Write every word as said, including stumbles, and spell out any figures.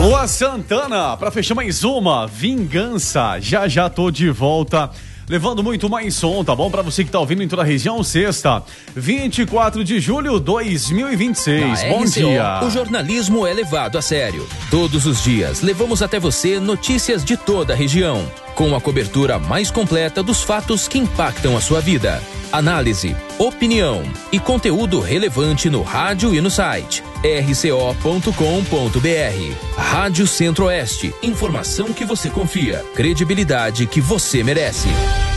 Lua Santana, pra fechar mais uma, Vingança. Já já tô de volta, levando muito mais som, tá bom? Pra você que tá ouvindo em toda a região, sexta, vinte e quatro de julho de dois mil e vinte e seis. Na Bom R C O, dia. O jornalismo é levado a sério. Todos os dias levamos até você notícias de toda a região, com a cobertura mais completa dos fatos que impactam a sua vida. Análise, opinião e conteúdo relevante no rádio e no site r c o ponto com ponto b r. Rádio Centro-Oeste. Informação que você confia. Credibilidade que você merece.